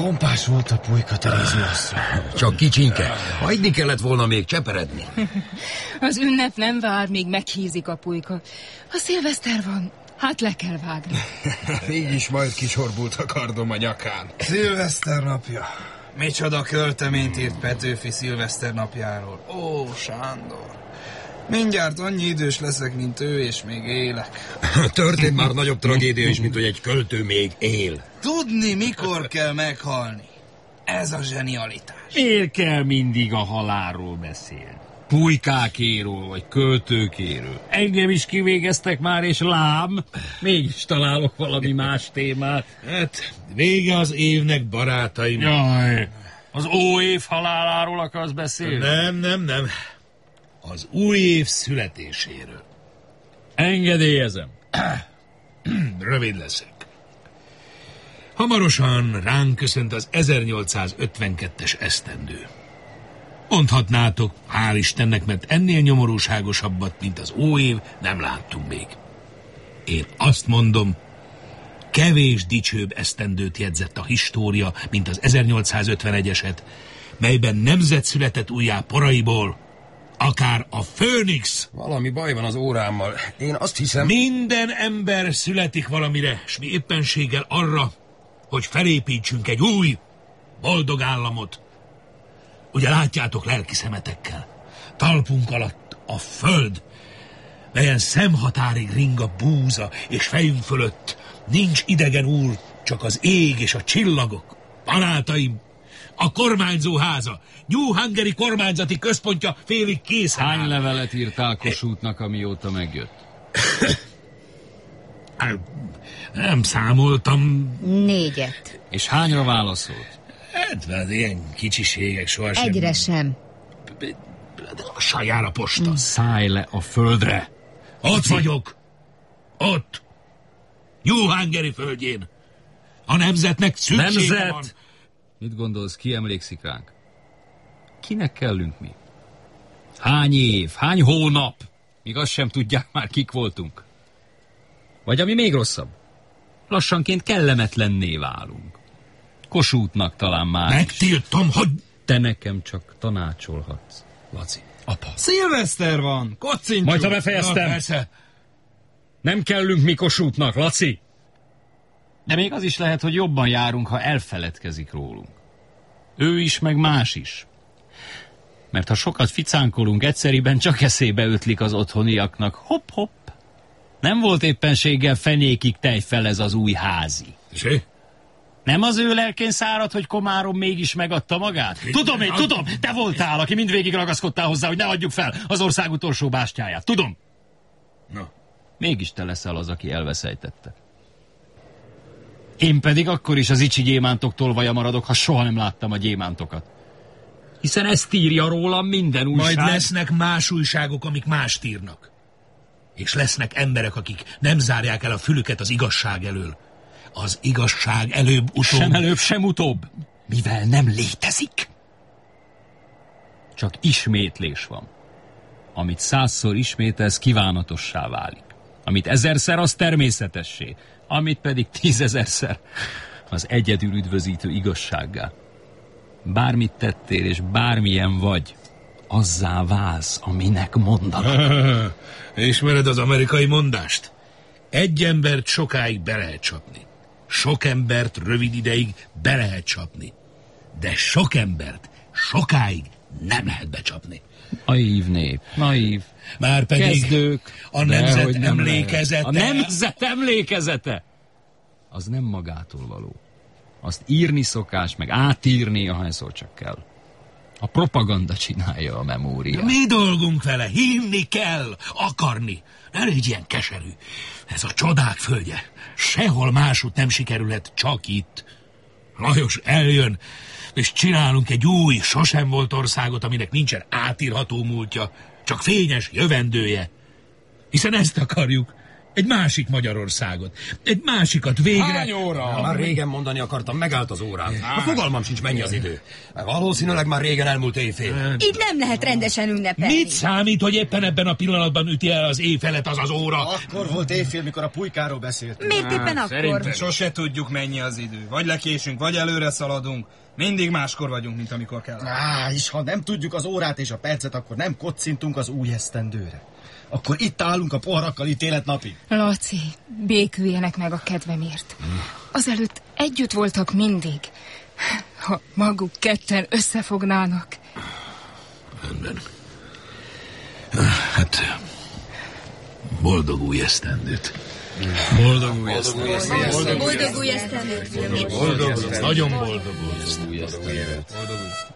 Pompás volt a pulyka, Terézia asszony. Csak kicsinke. Hagyni kellett volna még cseperedni. Az ünnep nem vár, míg meghízik a pulyka. Ha szilveszter van, hát le kell vágni. Mégis majd kicsorbult a kardom a nyakán. Szilveszter napja. Micsoda költeményt írt Petőfi szilveszter napjáról. Ó, Sándor. Mindjárt annyi idős leszek, mint ő, és még élek. Történt már nagyobb tragédia is, mint hogy egy költő még él. Tudni, mikor kell meghalni. Ez a zsenialitás. Miért kell mindig a halálról beszélni? Pulykákéről, vagy költőkéről. Engem is kivégeztek már, és lám, mégis találok valami más témát. Hát, vége az évnek, barátaim. Jaj, az óév haláláról akarsz beszélni? Nem. Az új év születéséről. Engedélyezem. Rövid leszek. Hamarosan ránk köszönt az 1852-es esztendő. Mondhatnátok, hál' Istennek, mert ennél nyomorúságosabbat, mint az óév, nem láttunk még. Én azt mondom, kevés dicsőbb esztendőt jegyzett a história, mint az 1851-eset, melyben nemzet született újjá poraiból, akár a Főnix. Valami baj van az órámmal. Én azt hiszem... Minden ember születik valamire, s mi éppenséggel arra, hogy felépítsünk egy új, boldog államot. Ugye látjátok lelki szemetekkel, talpunk alatt a föld, melyen szemhatárig ring a búza, és fejünk fölött nincs idegen úr, csak az ég és a csillagok. Barátaim, a kormányzó háza, New Hungary kormányzati központja félig készen áll. Hány levelet írtál Kossuthnak, amióta megjött? Nem számoltam. 4. És hányra válaszolt? Hát, ilyen kicsiségek sohasem. Egyre sem. Lassan jár a posta. Szállj le a földre! Ott vagyok! Ott! New Hungary földjén! A nemzetnek szüksége van! Mit gondolsz, ki emlékszik ránk? Kinek kellünk mi? Hány év, hány hónap? Míg azt sem tudják már, kik voltunk. Vagy ami még rosszabb, lassanként kellemetlenné válunk. Kossuthnak talán már. Megtiltom, hogy... Te nekem csak tanácsolhatsz, Laci. Apa. Szilveszter van, kocincsuk. Majd ha befejeztem. Persze. Nem kellünk mi Kossuthnak, Laci. De még az is lehet, hogy jobban járunk, ha elfeledkezik rólunk. Ő is, meg más is. Mert ha sokat ficánkolunk, egyszeriben csak eszébe ötlik az otthoniaknak. Hopp-hopp. Nem volt éppenséggel fenékig tejfel ez az új házi. Zsé? Nem az ő lelkén szárad, hogy Komárom mégis megadta magát? Tudom, te voltál, aki mindvégig ragaszkodtál hozzá, hogy ne adjuk fel az ország utolsó bástyáját. Tudom. Na. Mégis te leszel az, aki elveszejtette. Én pedig akkor is az icsi gyémántok tolvaja maradok, ha soha nem láttam a gyémántokat. Hiszen ezt írja rólam minden újság. Majd lesznek más újságok, amik mást írnak. És lesznek emberek, akik nem zárják el a fülüket az igazság elől. Az igazság előbb-utóbb... Sem előbb, sem utóbb. Mivel nem létezik. Csak ismétlés van. Amit 100-szor ismételsz, kívánatossá válik. Amit 1000-szer, az természetessé. Amit pedig 10 000-szer, az egyedül üdvözítő igazsággá. Bármit tettél, és bármilyen vagy, azzá válsz, aminek mondanak. Ismered az amerikai mondást? Egy embert sokáig be lehet csapni. Sok embert rövid ideig be lehet csapni. De sok embert sokáig nem lehet becsapni. Naív nép, naív. Márpedig kezdők, a nemzet emlékezete... A nemzet emlékezete! Az nem magától való. Azt írni szokás, meg átírni, ahányszor csak kell. A propaganda csinálja a memóriát. Mi dolgunk vele? Hinni kell, akarni. Ne légy ilyen keserű. Ez a csodák földje. Sehol másút nem sikerülhet, csak itt. Lajos eljön, és csinálunk egy új, sosem volt országot, aminek nincsen átírható múltja, csak fényes jövendője. Hiszen ezt akarjuk. Egy másik Magyarországot. Egy másikat végre... Hány óra? Már régen mondani akartam, megállt az órán. A fogalmam sincs, mennyi az idő. Valószínűleg már régen elmúlt éjfél. Így nem lehet rendesen ünnepelni. Mit számít, hogy éppen ebben a pillanatban üti el az éjfelet az óra? Akkor volt éjfél, mikor a pulykáról beszéltünk. Miért éppen akkor? Sose tudjuk, mennyi az idő. Vagy lekésünk, vagy előre szaladunk. Mindig máskor vagyunk, mint amikor kell. És ha nem tudjuk az órát és a percet, akkor nem kocintunk az új esztendőre. Akkor itt állunk a poharakkal ítélet napig. Laci, béküljenek meg a kedvemért. Azelőtt együtt voltak mindig. Ha maguk ketten összefognának. Rendben. Hát, boldog új esztendőt. Boldog új esztendőt. Boldog új esztendőt. Nagyon boldog új esztendőt.